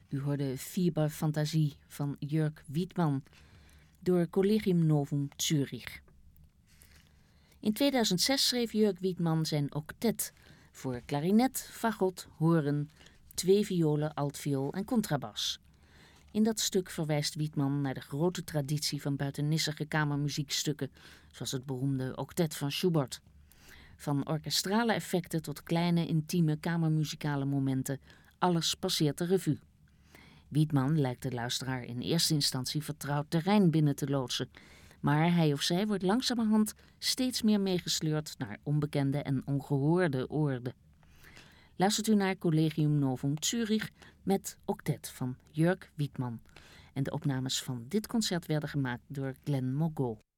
U hoorde Fieber Fantasie van Jörg Wiedmann door Collegium Novum Zürich. In 2006 schreef Jörg Wiedmann zijn octet voor klarinet, fagot, hoorn, 2 violen, altviool en contrabas. In dat stuk verwijst Wiedmann naar de grote traditie van buitennissige kamermuziekstukken, zoals het beroemde octet van Schubert. Van orkestrale effecten tot kleine, intieme kamermuzikale momenten, alles passeert de revue. Wiedmann lijkt de luisteraar in eerste instantie vertrouwd terrein binnen te loodsen, maar hij of zij wordt langzamerhand steeds meer meegesleurd naar onbekende en ongehoorde oorden. Luistert u naar Collegium Novum Zürich met octet van Jörg Wiedmann. En de opnames van dit concert werden gemaakt door Glenn Mogo.